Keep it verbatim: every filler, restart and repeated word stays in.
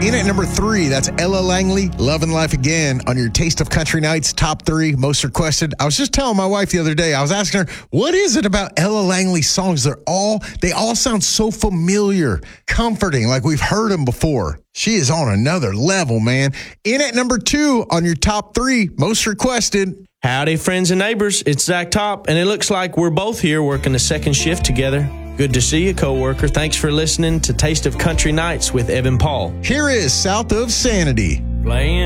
In at number three, that's Ella Langley, Love and Life Again, on your Taste of Country Nights top three most requested. I was just telling my wife the other day, I was asking her, what is it about Ella Langley's songs? They're all, they all sound so familiar, comforting, like we've heard them before. She is on another level, man. In at number two, on your top three most requested. Howdy, friends and neighbors. It's Zach Top, and it looks like we're both here working the second shift together. Good to see you, coworker. Thanks for listening to Taste of Country Nights with Evan Paul. Here is South of Sanity. Playing.